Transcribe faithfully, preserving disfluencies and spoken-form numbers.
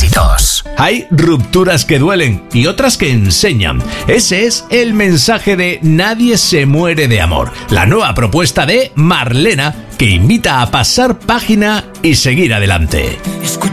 éxitos. Hay rupturas que duelen y otras que enseñan. Ese es el mensaje de Nadie se muere de amor, la nueva propuesta de Marlena, que invita a pasar página y seguir adelante. Escucha